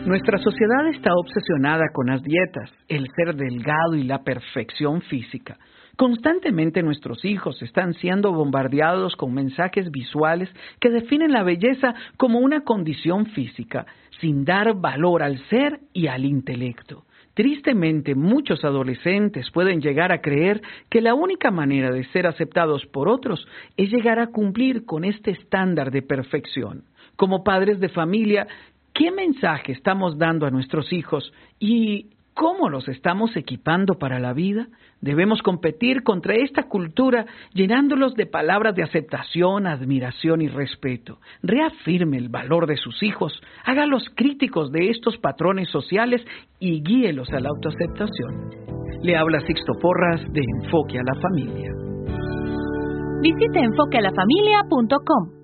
Nuestra sociedad está obsesionada con las dietas, el ser delgado y la perfección física. Constantemente nuestros hijos están siendo bombardeados con mensajes visuales que definen la belleza como una condición física, sin dar valor al ser y al intelecto. Tristemente, muchos adolescentes pueden llegar a creer que la única manera de ser aceptados por otros es llegar a cumplir con este estándar de perfección. Como padres de familia, ¿qué mensaje estamos dando a nuestros hijos y cómo los estamos equipando para la vida? Debemos competir contra esta cultura llenándolos de palabras de aceptación, admiración y respeto. Reafirme el valor de sus hijos, hágalos críticos de estos patrones sociales y guíelos a la autoaceptación. Le habla Sixto Porras de Enfoque a la Familia. Visite enfoquealafamilia.com.